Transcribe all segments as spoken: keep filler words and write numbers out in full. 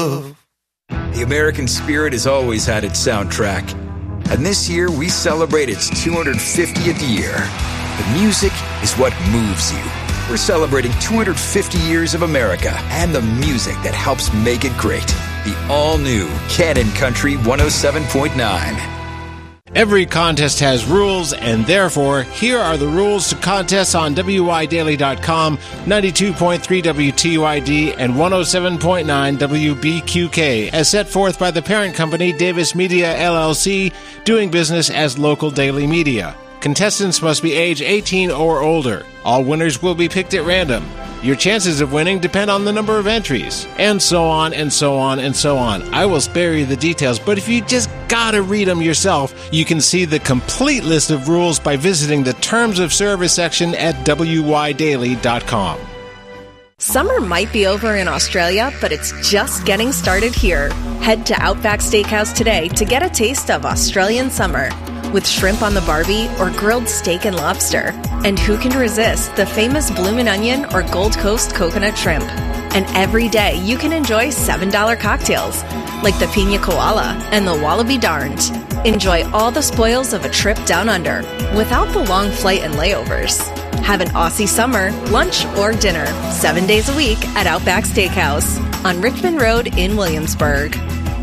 love. The American spirit has always had its soundtrack, and this year we celebrate its two hundred fiftieth year. The music is what moves you. We're celebrating two hundred fifty years of America and the music that helps make it great. The all-new Cannon Country one oh seven point nine. Every contest has rules, and therefore, here are the rules to contests on W I Daily dot com, ninety-two point three W T U I D, and one oh seven point nine W B Q K, as set forth by the parent company Davis Media, L L C, doing business as Local Daily Media. Contestants must be age eighteen or older. All winners will be picked at random. Your chances of winning depend on the number of entries, and so on, and so on, and so on. I will spare you the details, but if you just gotta read them yourself, you can see the complete list of rules by visiting the Terms of Service section at W I Daily dot com. Summer might be over in Australia, but it's just getting started here. Head to Outback Steakhouse today to get a taste of Australian summer, with shrimp on the barbie or grilled steak and lobster. And who can resist the famous bloomin' onion or Gold Coast coconut shrimp? And every day you can enjoy seven dollar cocktails, like the Pina Koala and the Wallaby Darned. Enjoy all the spoils of a trip down under, without the long flight and layovers. Have an Aussie summer, lunch or dinner, seven days a week at Outback Steakhouse on Richmond Road in Williamsburg.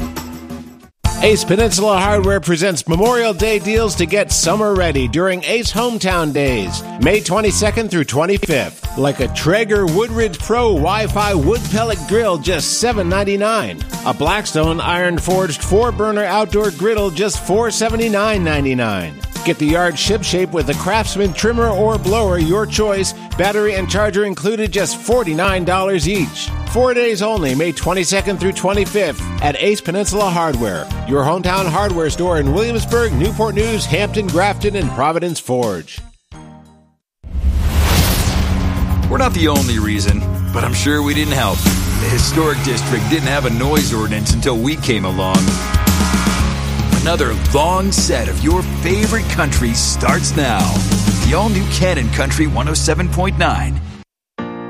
Ace Peninsula Hardware presents Memorial Day deals to get summer ready during Ace Hometown Days, May twenty-second through twenty-fifth. Like a Traeger Woodridge Pro Wi-Fi wood pellet grill, just seven ninety-nine. A Blackstone iron-forged four-burner outdoor griddle, just four seventy-nine ninety-nine. Get the yard ship-shape with a Craftsman trimmer or blower, your choice. Battery and charger included, just forty-nine dollars each. Four days only, May twenty-second through twenty-fifth at Ace Peninsula Hardware, your hometown hardware store in Williamsburg, Newport News, Hampton, Grafton, and Providence Forge. We're not the only reason, but I'm sure we didn't help. The historic district didn't have a noise ordinance until we came along. Another long set of your favorite country starts now. The all-new Cannon Country one oh seven point nine.